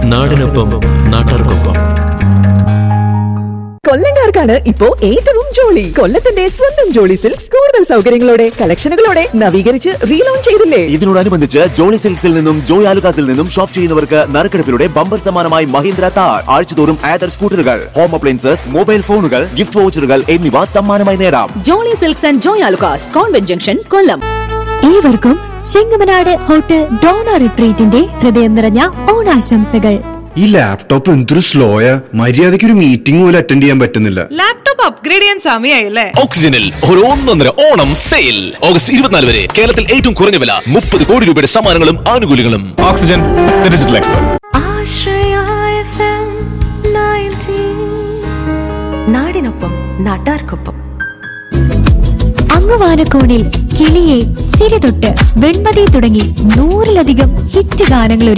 നാടിനൊപ്പം നാട്ടാർക്കൊപ്പം. കൊല്ലംകാർക്കാണ് ഇപ്പോ ഏറ്റവും ജോളി. കൊല്ലത്തിന്റെ സ്വന്തം ജോളി സിൽക്സ് കൂടുതൽ സൗകര്യങ്ങളോടെ കളക്ഷനുകളോടെ നവീകരിച്ച് റീലോഞ്ച് ചെയ്തില്ലേ? ഇതിനോടനുബന്ധിച്ച് ജോളി സിൽക്സിൽ നിന്നും ജോയ് ആലുകാസിൽ നിന്നും ഷോപ്പ് ചെയ്യുന്നവർക്ക് നറുക്കെടുപ്പിലൂടെ ബമ്പർ സമ്മാനമായി മഹീന്ദ്ര താർ, ആഴ്ചതോറും ആദർ സ്കൂട്ടറുകൾ, ഹോം അപ്ലയൻസസ്, മൊബൈൽ ഫോണുകൾ, ഗിഫ്റ്റ് വൗച്ചറുകൾ എന്നിവ സമ്മാനമായി നേടാം. Jolly silks and Joy Alukkas, convent junction, കൊല്ലം. ഏവർക്കും ചെങ്ങമനാട് ഹോട്ടൽ ഡോണ റിട്രീറ്റിന്റെ ഹൃദയം നിറഞ്ഞ ഓണാശംസകൾ. ഈ ലാപ്ടോപ്പ് എന്തൊരു സ്ലോയാ, മര്യാദയ്ക്ക് ഒരു മീറ്റിംഗ് പോലും അറ്റൻഡ് ചെയ്യാൻ പറ്റുന്നില്ല. ലാപ്ടോപ്പ് അപ്ഗ്രേഡ് ചെയ്യാൻ സമയമായില്ലേ? ഓക്സിജനിൽ ഒരു 1.5 ഓണം സെയിൽ ഓഗസ്റ്റ് 24 വരെ. കേരളത്തിൽ ഏറ്റവും കുറഞ്ഞ വില, 30 കോടി രൂപയുടെ സമ്മാനങ്ങളും ആനുകൂല്യങ്ങളും. Oxygen, the digital expert. നാടിനൊപ്പം നാട്ടാർക്കൊപ്പം. അങ്ങുവാനക്കോണിൽ കിളിയെ, ചിരിതൊട്ട്, വെൺമതി തുടങ്ങി 100-ലധികം ഹിറ്റ് ഗാനങ്ങൾ